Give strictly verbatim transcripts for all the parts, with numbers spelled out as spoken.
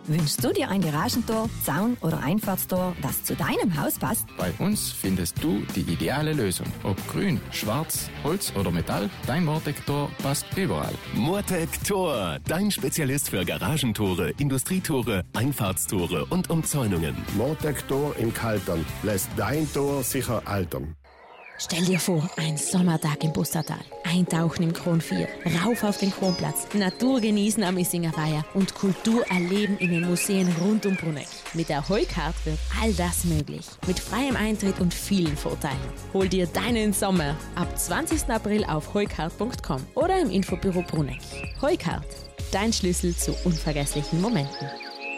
Wünschst du dir ein Garagentor, Zaun oder Einfahrtstor, das zu deinem Haus passt? Bei uns findest du die ideale Lösung. Ob grün, schwarz, Holz oder Metall, dein Mortec-Tor passt überall. Mortec-Tor, dein Spezialist für Garagentore, Industrietore, Einfahrtstore und Umzäunungen. Mortec-Tor in Kaltern lässt dein Tor sicher altern. Stell dir vor, ein Sommertag im Bustertal, eintauchen im Kron vier, rauf auf den Kronplatz, Natur genießen am Issinger Weiher und Kultur erleben in den Museen rund um Bruneck. Mit der Heukart wird all das möglich. Mit freiem Eintritt und vielen Vorteilen. Hol dir deinen Sommer ab zwanzigsten April auf heukart punkt com oder im Infobüro Bruneck. Heukart, dein Schlüssel zu unvergesslichen Momenten.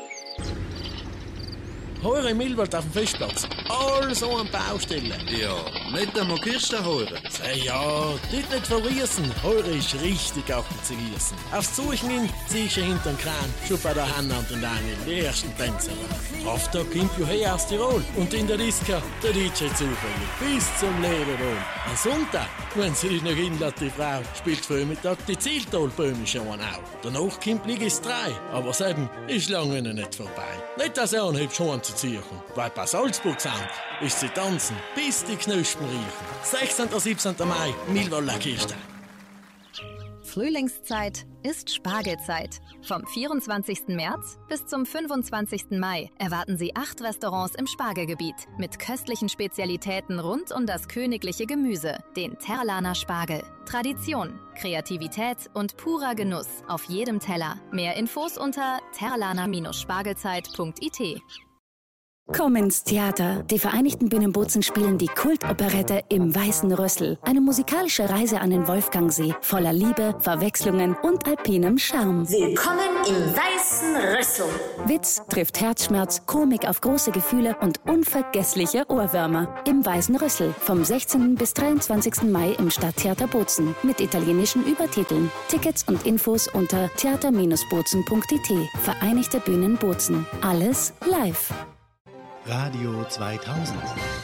Heure im Milwald auf dem Festplatz. All so an Baustellen. Ja, nicht einmal Kirsten hören. Sei ja, dort nicht verriesen. Heure ist richtig auf zu gießen. Aufs Zuchmin ziehst du hinterm Kran. Schon bei der Hanna und den Daniel, die ersten Tänzer. Kraftag kommt ja her aus Tirol. Und in der Disco der D J Zufall. Bis zum Leberwohl. Am Sonntag, wenn sie dich noch hinlässt, die Frau, spielt Vormittag die Zieltalböhme schon auch. Danach kommt Ligis drei. Aber eben ist lange noch nicht vorbei. Nicht, dass er anhebt schon zu ziehen. Weil bei Salzburg sind, ist sie tanzen, bis die Knospen riechen. sechzehnten und siebzehnten Mai, Milwalder Kirche. Frühlingszeit ist Spargelzeit. Vom vierundzwanzigsten März bis zum fünfundzwanzigsten Mai erwarten Sie acht Restaurants im Spargelgebiet mit köstlichen Spezialitäten rund um das königliche Gemüse, den Terlaner Spargel. Tradition, Kreativität und purer Genuss auf jedem Teller. Mehr Infos unter terlaner Spargelzeit punkt I T. Komm ins Theater. Die Vereinigten Bühnen Bozen spielen die Kultoperette Im Weißen Rüssel. Eine musikalische Reise an den Wolfgangsee, voller Liebe, Verwechslungen und alpinem Charme. Willkommen im Weißen Rüssel. Witz trifft Herzschmerz, Komik auf große Gefühle und unvergessliche Ohrwürmer. Im Weißen Rüssel. Vom sechzehnten bis dreiundzwanzigsten Mai im Stadttheater Bozen. Mit italienischen Übertiteln. Tickets und Infos unter theater bozen punkt I T. Vereinigte Bühnen Bozen. Alles live. Radio zweitausend.